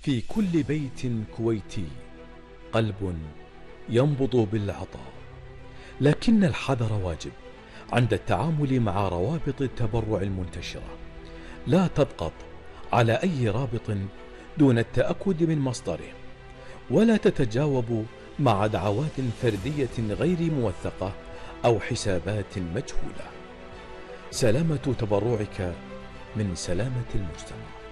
في كل بيت كويتي قلب ينبض بالعطاء، لكن الحذر واجب عند التعامل مع روابط التبرع المنتشرة. لا تضغط على أي رابط دون التأكد من مصدره، ولا تتجاوب مع دعوات فردية غير موثقة أو حسابات مجهولة. سلامة تبرعك من سلامة المجتمع.